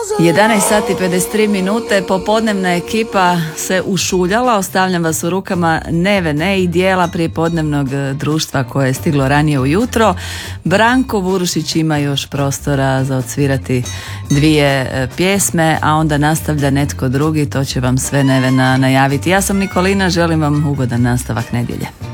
11 sati 53 minute, popodnevna ekipa se ušuljala. Ostavljam vas u rukama Nevene i dijela prijepodnevnog društva koje je stiglo ranije ujutro. Branko Vurušić ima još prostora za odsvirati dvije pjesme, a onda nastavlja netko drugi, to će vam sve Nevena najaviti. Ja sam Nikolina, želim vam ugodan nastavak nedjelje.